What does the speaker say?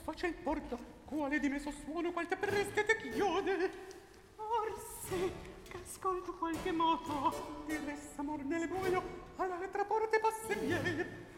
faccia il porta, quale di me suono qual te preste te chiode. Orsi, che ascolto qualche moto, di resta amor nel buio, all'altra porte passe vie.